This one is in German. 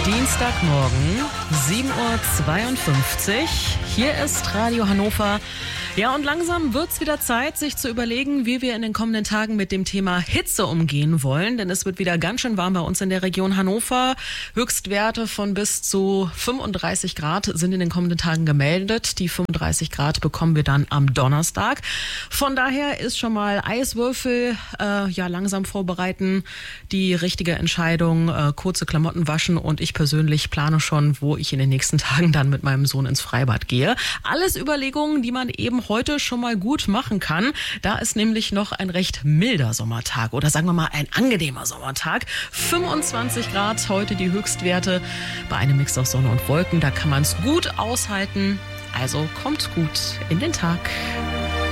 Dienstagmorgen, 7:52 Uhr. Hier ist Radio Hannover. Ja, und langsam wird's wieder Zeit, sich zu überlegen, wie wir in den kommenden Tagen mit dem Thema Hitze umgehen wollen. Denn es wird wieder ganz schön warm bei uns in der Region Hannover. Höchstwerte von bis zu 35 Grad sind in den kommenden Tagen gemeldet. Die 35 Grad bekommen wir dann am Donnerstag. Von daher ist schon mal Eiswürfel langsam vorbereiten. Die richtige Entscheidung, kurze Klamotten waschen, und ich persönlich plane schon, wo ich in den nächsten Tagen dann mit meinem Sohn ins Freibad gehe. Alles Überlegungen, die man eben heute schon mal gut machen kann. Da ist nämlich noch ein recht milder Sommertag oder sagen wir mal ein angenehmer Sommertag. 25 Grad heute die Höchstwerte bei einem Mix aus Sonne und Wolken. Da kann man es gut aushalten. Also kommt gut in den Tag.